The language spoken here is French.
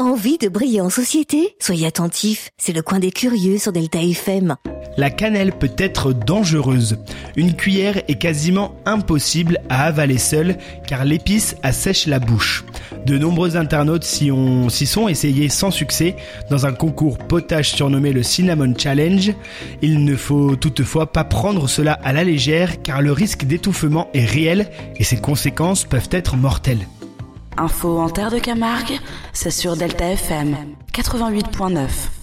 Envie de briller en société ? Soyez attentifs, c'est le coin des curieux sur Delta FM. La cannelle peut être dangereuse. Une cuillère est quasiment impossible à avaler seule car l'épice assèche la bouche. De nombreux internautes s'y sont essayés sans succès dans un concours potage surnommé le Cinnamon Challenge. Il ne faut toutefois pas prendre cela à la légère car le risque d'étouffement est réel et ses conséquences peuvent être mortelles. Info en terre de Camargue, c'est sur Delta FM 88.9.